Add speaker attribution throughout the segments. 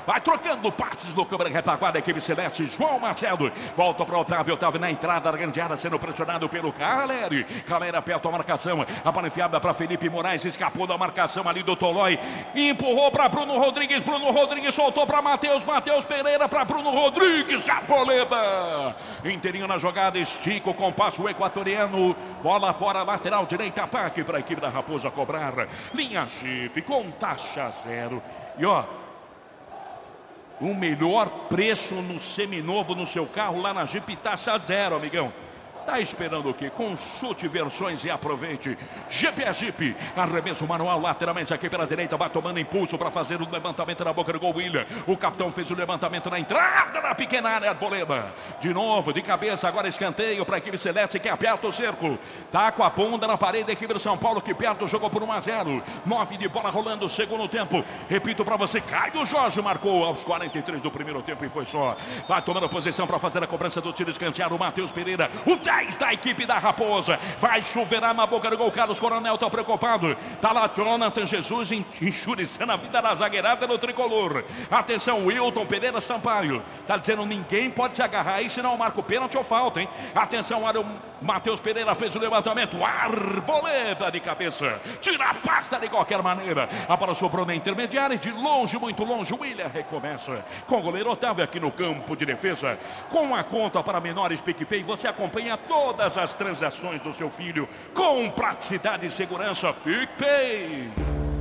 Speaker 1: vai trocando passes no câmera retaguarda, a equipe celeste, João Marcelo, volta para Otávio na entrada da grande área, sendo pressionado pelo Caleri aperta a marcação, a bola enfiada para Felipe Moraes, escapou da marcação ali do Tolói, empurrou para Bruno Rodrigues soltou para Matheus Pereira, para Bruno Rodrigues, Arboleda, inteirinho na jogada, estica o compasso equatoriano, bola fora, lateral direita, ataque para a equipe da Raposa cobrar, linha Jeep com taxa zero, e ó, o melhor preço no seminovo no seu carro lá na Jeep, taxa zero, amigão. Tá esperando o quê? Consulte versões e aproveite. Jeep é Jeep. Arremesso manual lateralmente aqui pela direita. Vai tomando impulso para fazer o levantamento na boca do gol. William. O capitão fez o levantamento na entrada da pequena área. Arboleda. De novo, de cabeça. Agora escanteio para a equipe celeste que aperta o cerco. Tá com a bunda na parede da equipe do São Paulo que perde o jogo por 1-0. 9 de bola rolando. Segundo tempo. Repito para você. Caio Jorge marcou aos 43 do primeiro tempo e foi só. Vai tomando posição para fazer a cobrança do tiro escanteado. O Matheus Pereira. O 10 da equipe da Raposa, vai choverar na boca do gol, Carlos Coronel tá preocupado, tá lá Jonathan Jesus enxuriçando a vida da zagueirada no tricolor, atenção, Wilton Pereira Sampaio, tá dizendo ninguém pode se agarrar aí, senão marca o pênalti ou falta, hein, atenção, olha o Matheus Pereira fez o levantamento, Arboleda de cabeça, tira a pasta de qualquer maneira, a bola sobrou na intermediária e de longe, muito longe, o William recomeça, com o goleiro Otávio aqui no campo de defesa, com a conta para menores PicPay, você acompanha todas as transações do seu filho com praticidade e segurança. PicPay.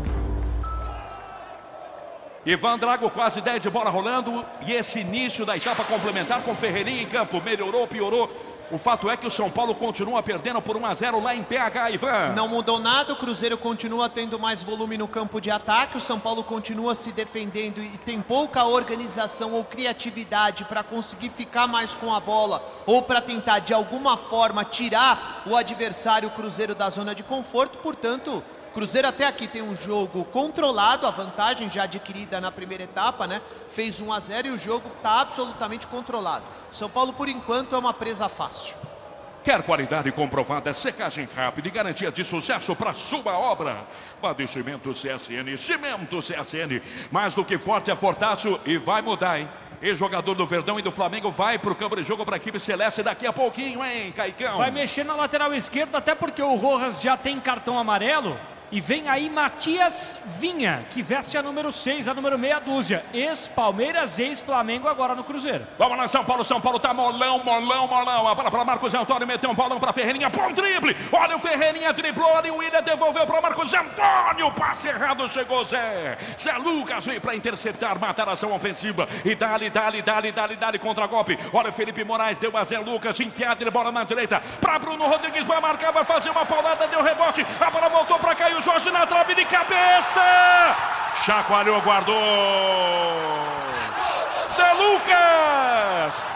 Speaker 1: Ivan Drago, quase 10 de bola rolando. E esse início da etapa complementar com Ferreirinha em campo. Melhorou, piorou. O fato é que o São Paulo continua perdendo por 1-0 lá em PH, Ivan.
Speaker 2: Não mudou nada, o Cruzeiro continua tendo mais volume no campo de ataque, o São Paulo continua se defendendo e tem pouca organização ou criatividade para conseguir ficar mais com a bola ou para tentar de alguma forma tirar o adversário Cruzeiro da zona de conforto, portanto... Cruzeiro até aqui tem um jogo controlado, a vantagem já adquirida na primeira etapa, né? Fez 1-0 e o jogo está absolutamente controlado. São Paulo, por enquanto, é uma presa fácil.
Speaker 1: Quer qualidade comprovada, secagem rápida e garantia de sucesso para sua obra? Vá de Cimento CSN, Cimento CSN. Mais do que forte é fortaço e vai mudar, hein? Ex-jogador do Verdão e do Flamengo vai para o campo de jogo para a equipe celeste daqui a pouquinho, hein, Caicão?
Speaker 3: Vai mexer na lateral esquerda, até porque o Rojas já tem cartão amarelo. E vem aí Matias Vinha, que veste a número 6, a número meia dúzia. Ex-Palmeiras, ex-Flamengo, agora no Cruzeiro.
Speaker 1: Vamos lá, São Paulo tá molão. A bola para Marcos Antônio, meteu um bolão para Ferreirinha, bom drible. Olha o Ferreirinha, driblou ali, o William devolveu para Marcos Antônio. Passe errado, chegou Zé Lucas veio para interceptar, matar a ação ofensiva. E dali contra-golpe. Olha o Felipe Moraes, deu a Zé Lucas, enfiado de bola na direita. Para Bruno Rodrigues, vai marcar, vai fazer uma paulada, deu rebote. A bola voltou para Caio Jorge na trave de cabeça, chacoalhou, guardou, Zé Lucas,